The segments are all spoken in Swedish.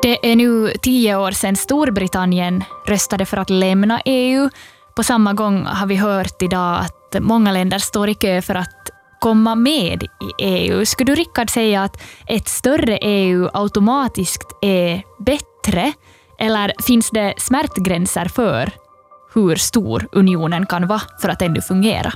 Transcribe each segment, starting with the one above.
Det är nu 10 år sedan Storbritannien röstade för att lämna EU. På samma gång har vi hört idag att många länder står i kö för att komma med i EU. Skulle du, Rickard, säga att ett större EU automatiskt är bättre? Eller finns det smärtgränser för hur stor unionen kan vara för att ännu fungera?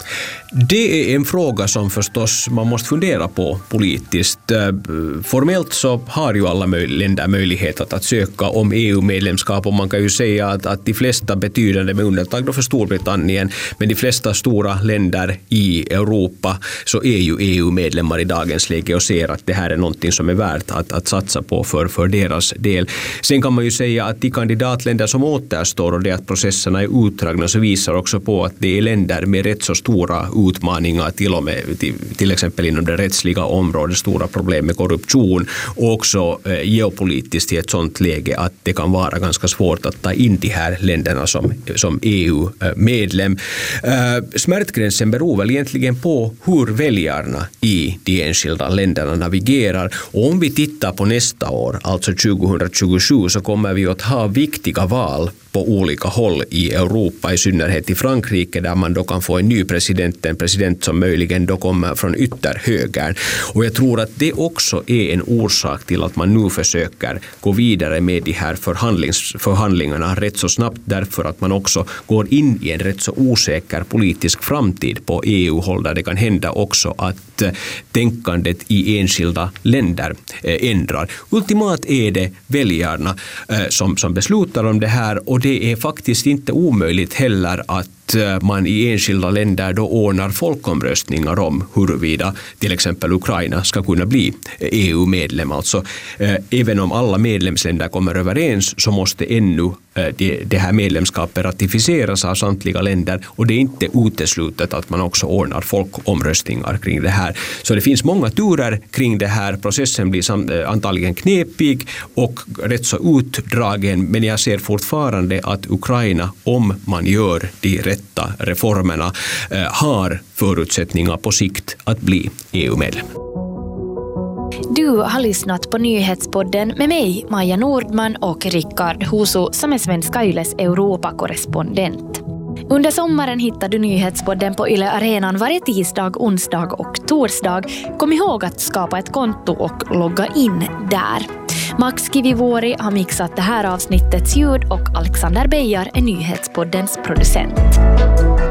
Det är en fråga som förstås man måste fundera på politiskt. Formellt så har ju alla länder möjlighet att söka om EU-medlemskap, och man kan ju säga att de flesta betydande, med undantag då för Storbritannien, men de flesta stora länder i Europa så är ju EU-medlemmar i dagens läge och ser att det här är någonting som är värt att satsa på för deras del. Sen kan man ju säga att de kandidatländer som återstår och det att processerna är utdragna så visar också på att det är länder med rätt så stora utmaningar, till och med till exempel inom det rättsliga området, stora problem med korruption, och också geopolitiskt i ett sådant läge att det kan vara ganska svårt att ta in de här länderna som EU-medlem. Smärtgränsen beror väl egentligen på hur väljarna i de enskilda länderna navigerar. Och om vi tittar på nästa år, alltså 2027, så kommer vi att ha viktiga val på olika håll i Europa, i synnerhet i Frankrike, där man då kan få en ny president, en president som möjligen då kommer från ytterhögern. Och jag tror att det också är en orsak till att man nu försöker gå vidare med de här förhandlingarna rätt så snabbt, därför att man också går in i en rätt så osäker politisk framtid på EU-håll, där det kan hända också att tänkandet i enskilda länder ändrar. Ultimat är det väljarna som beslutar om det här, och det är faktiskt inte omöjligt heller att man i enskilda länder då ordnar folkomröstningar om huruvida till exempel Ukraina ska kunna bli EU-medlem. Alltså, även om alla medlemsländer kommer överens så måste ännu det här medlemskapet ratificeras av samtliga länder, och det är inte uteslutet att man också ordnar folkomröstningar kring det här. Så det finns många turer kring det här. Processen blir antagligen knepig och rätt så utdragen, men jag ser fortfarande att Ukraina, om man gör de rätta reformerna, har förutsättningar på sikt att bli EU-medlem. Du har lyssnat på Nyhetspodden med mig, Maja Nordman, och Rickard Husu, som är Svenska Yles Europa-korrespondent. Under sommaren hittar du Nyhetspodden på Yle Arenan varje tisdag, onsdag och torsdag. Kom ihåg att skapa ett konto och logga in där. Max Kivivuori har mixat det här avsnittets ljud, och Alexander Beijar är Nyhetspoddens producent.